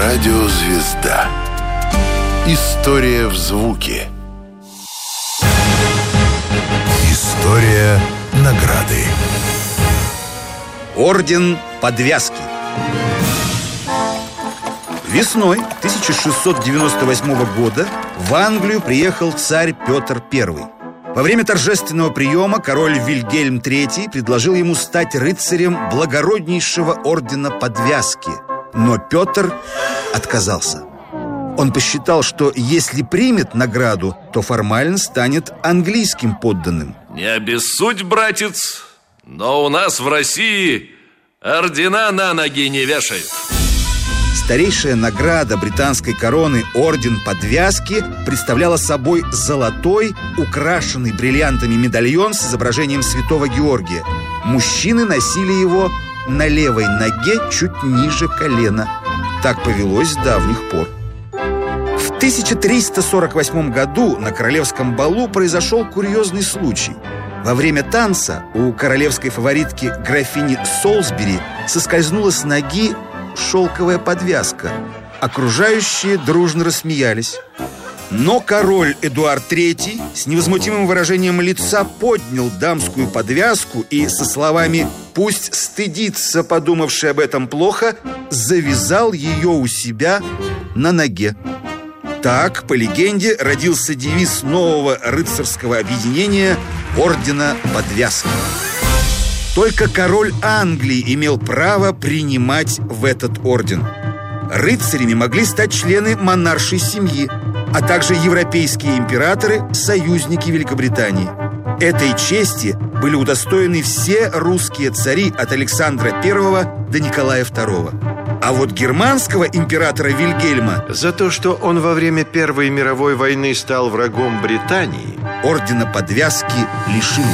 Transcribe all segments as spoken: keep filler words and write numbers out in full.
Радиозвезда. История в звуке. История награды. Орден Подвязки. Весной тысяча шестьсот девяносто восьмого года в Англию приехал царь Петр Первый. Во время торжественного приема король Вильгельм Третий предложил ему стать рыцарем благороднейшего ордена Подвязки, но Петр отказался. Он посчитал, что если примет награду, то формально станет английским подданным. Не обессудь, братец, но у нас в России ордена на ноги не вешают. Старейшая награда британской короны, орден Подвязки, представляла собой золотой, украшенный бриллиантами медальон с изображением святого Георгия. Мужчины носили его на левой ноге чуть ниже колена. Так повелось с давних пор. В тысяча триста сорок восьмом году на королевском балу произошел курьезный случай. Во время танца у королевской фаворитки графини Солсбери соскользнула с ноги шелковая подвязка. Окружающие дружно рассмеялись. Но король Эдуард Третий с невозмутимым выражением лица поднял дамскую подвязку и со словами «пусть стыдится, подумавший об этом плохо», завязал ее у себя на ноге. Так, по легенде, родился девиз нового рыцарского объединения Ордена Подвязки. Только король Англии имел право принимать в этот орден. Рыцарями могли стать члены монаршей семьи, а также европейские императоры, союзники Великобритании. Этой чести были удостоены все русские цари от Александра Первого до Николая Второго. А вот германского императора Вильгельма за то, что он во время Первой мировой войны стал врагом Британии, ордена Подвязки лишили.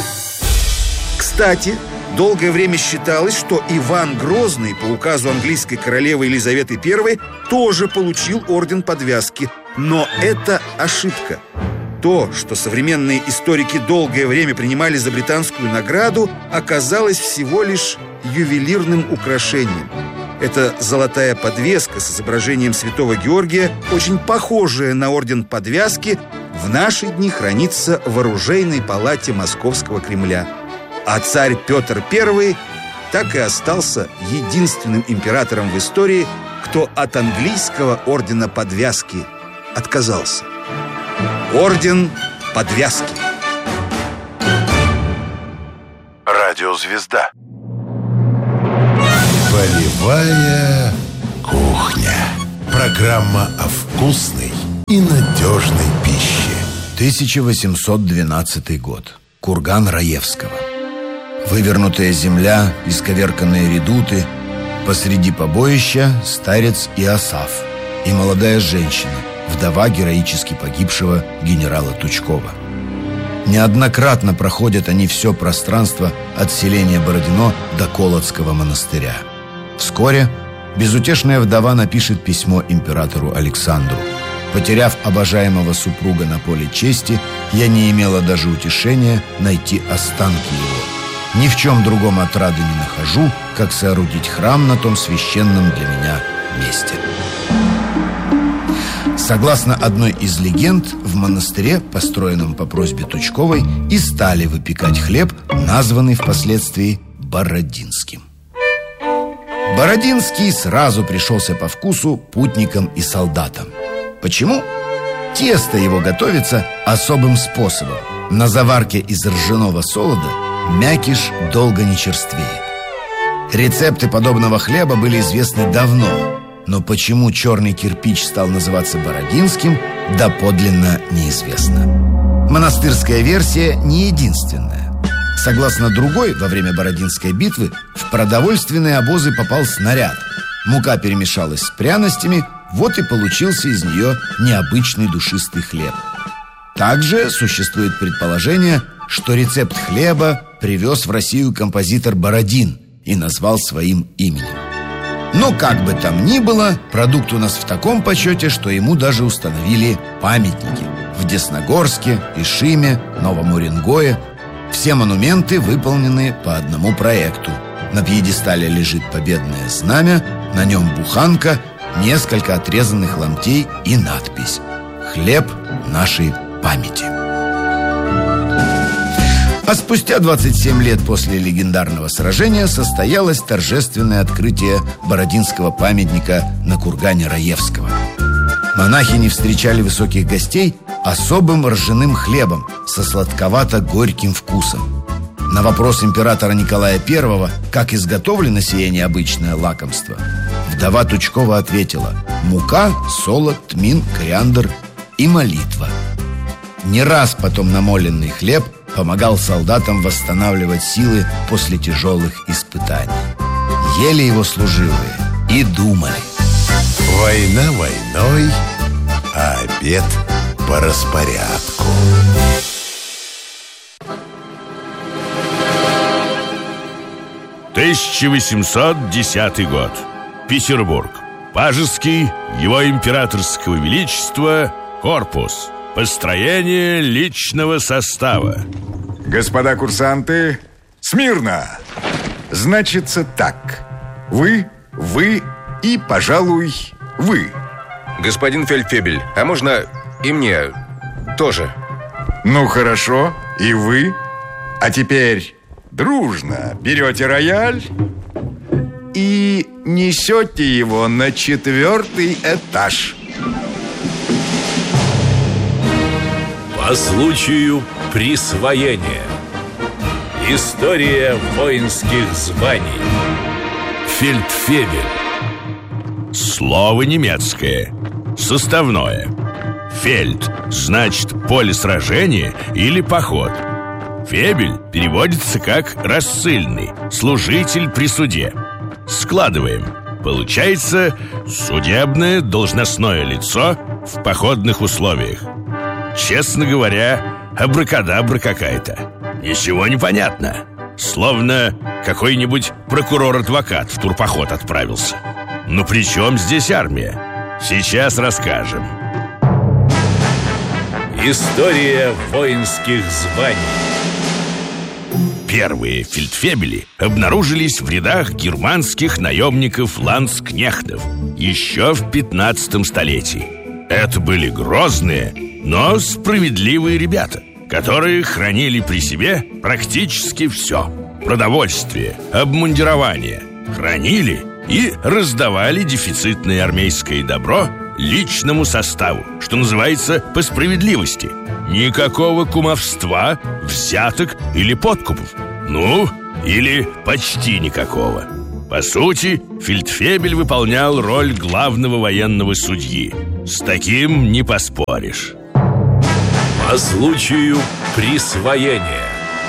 Кстати, долгое время считалось, что Иван Грозный по указу английской королевы Елизаветы Первой тоже получил орден Подвязки. Но это ошибка. То, что современные историки долгое время принимали за британскую награду, оказалось всего лишь ювелирным украшением. Эта золотая подвеска с изображением святого Георгия, очень похожая на орден Подвязки, в наши дни хранится в оружейной палате Московского Кремля. А царь Петр Первый так и остался единственным императором в истории, кто от английского ордена Подвязки отказался. Орден Подвязки. Радиозвезда. Полевая кухня. Программа о вкусной и надежной пище. тысяча восемьсот двенадцатый год. Курган Раевского. Вывернутая земля, исковерканные редуты. Посреди побоища старец Иосаф и молодая женщина, вдова героически погибшего генерала Тучкова. Неоднократно проходят они все пространство от селения Бородино до Колодского монастыря. Вскоре безутешная вдова напишет письмо императору Александру. Потеряв обожаемого супруга на поле чести, я не имела даже утешения найти останки его. Ни в чем другом отрады не нахожу, как соорудить храм на том священном для меня месте. Согласно одной из легенд, в монастыре, построенном по просьбе Тучковой, и стали выпекать хлеб, названный впоследствии Бородинским. Бородинский сразу пришелся по вкусу путникам и солдатам. Почему? Тесто его готовится особым способом. На заварке из ржаного солода мякиш долго не черствеет. Рецепты подобного хлеба были известны давно, но почему черный кирпич стал называться Бородинским, доподлинно неизвестно. Монастырская версия не единственная. Согласно другой, во время Бородинской битвы в продовольственные обозы попал снаряд. Мука перемешалась с пряностями, вот и получился из нее необычный душистый хлеб. Также существует предположение, что рецепт хлеба привез в Россию композитор Бородин и назвал своим именем. Но как бы там ни было, продукт у нас в таком почете, что ему даже установили памятники в Десногорске, Ишиме, Новом Уренгое. Все монументы выполнены по одному проекту. На пьедестале лежит победное знамя, на нем буханка, несколько отрезанных ломтей и надпись: «Хлеб нашей памяти». А спустя двадцать семь лет после легендарного сражения состоялось торжественное открытие Бородинского памятника на кургане Раевского. Монахини встречали высоких гостей особым ржаным хлебом со сладковато-горьким вкусом. На вопрос императора Николая Первого, как изготовлено сие необычное лакомство, вдова Тучкова ответила: мука, солод, тмин, кориандр и молитва. Не раз потом намоленный хлеб помогал солдатам восстанавливать силы после тяжелых испытаний. Ели его служилые и думали. Война войной, а обед по распорядку. тысяча восемьсот десятый год. Петербург. Пажеский, его императорского величества, корпус. Построение личного состава. Господа курсанты, смирно! Значится так. Вы, вы и, пожалуй, вы. Господин фельдфебель, а можно и мне тоже? Ну, хорошо, и вы. А теперь дружно берете рояль и несете его на четвертый этаж. По случаю присвоения. История воинских званий. Фельдфебель. Слово немецкое. Составное. Фельд значит поле сражения или поход. Фебель переводится как рассыльный, служитель при суде. Складываем. Получается судебное должностное лицо в походных условиях. Честно говоря, абракадабра какая-то. Ничего не понятно. Словно какой-нибудь прокурор-адвокат в турпоход отправился. Но при чем здесь армия? Сейчас расскажем. История воинских званий. Первые фельдфебели обнаружились в рядах германских наемников-ландскнехтов еще в пятнадцатом столетии. Это были грозные, но справедливые ребята, которые хранили при себе практически все: продовольствие, обмундирование. Хранили и раздавали дефицитное армейское добро личному составу, что называется, по справедливости. Никакого кумовства, взяток или подкупов. Ну, или почти никакого. По сути, фельдфебель выполнял роль главного военного судьи. С таким не поспоришь. По случаю присвоения.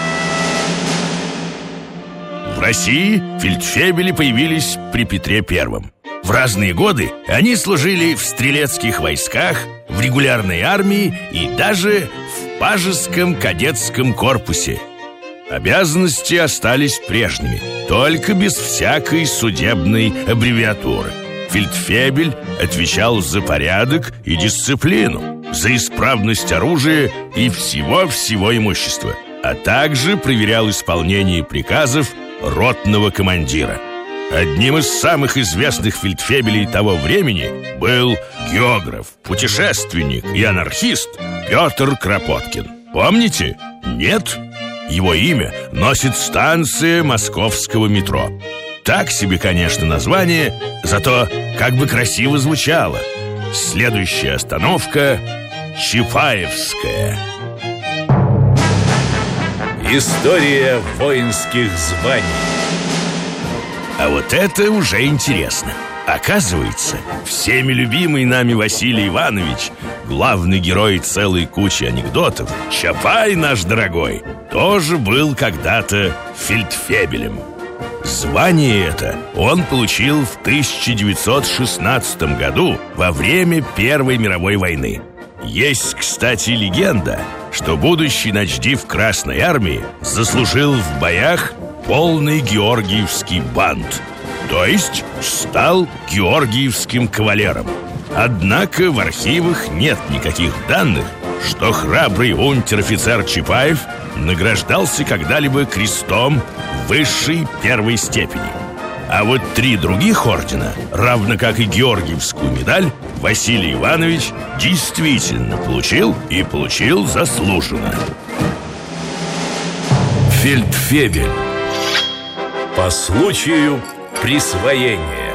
В России фельдфебели появились при Петре Первом. В разные годы они служили в стрелецких войсках, в регулярной армии и даже в Пажеском кадетском корпусе. Обязанности остались прежними, только без всякой судебной аббревиатуры. Фельдфебель отвечал за порядок и дисциплину, за исправность оружия и всего-всего имущества, а также проверял исполнение приказов ротного командира. Одним из самых известных фельдфебелей того времени был географ, путешественник и анархист Петр Кропоткин. Помните? Нет? Его имя носит станция московского метро. Так себе, конечно, название, зато как бы красиво звучало. Следующая остановка — Чапаевская. История воинских званий. А вот это уже интересно. Оказывается, всеми любимый нами Василий Иванович, главный герой целой кучи анекдотов, Чапай наш дорогой, тоже был когда-то фельдфебелем. Звание это он получил в тысяча девятьсот шестнадцатом году во время Первой мировой войны. Есть, кстати, легенда, что будущий начдив Красной армии заслужил в боях полный георгиевский бант, то есть стал георгиевским кавалером. Однако в архивах нет никаких данных, что храбрый унтер-офицер Чапаев награждался когда-либо крестом высшей первой степени. А вот три других ордена, равно как и Георгиевскую медаль, Василий Иванович действительно получил и получил заслуженно. Фельдфебель. По случаю присвоения.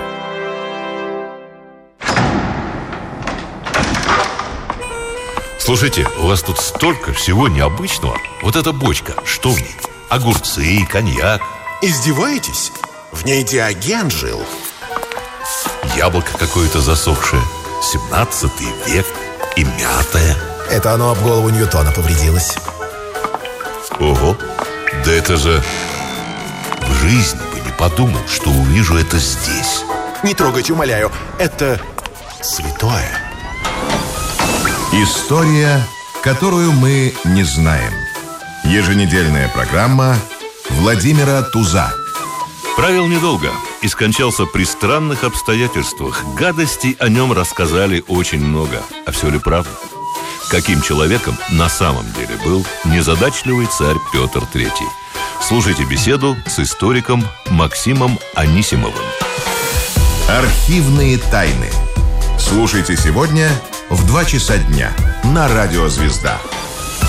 Слушайте, у вас тут столько всего необычного. Вот эта бочка, что в ней? Огурцы, коньяк. Издеваетесь? В ней Диоген жил. Яблоко какое-то засохшее. семнадцатый век и мятое. Это оно об голову Ньютона повредилось. Ого, да это же... В жизни бы не подумал, что увижу это здесь. Не трогайте, умоляю. Это святое. История, которую мы не знаем. Еженедельная программа Владимира Туза. Правил недолго и скончался при странных обстоятельствах. Гадостей о нем рассказали очень много. А все ли правда? Каким человеком на самом деле был незадачливый царь Петр Третий? Слушайте беседу с историком Максимом Анисимовым. Архивные тайны. Слушайте сегодня в два часа дня на Радио Звезда.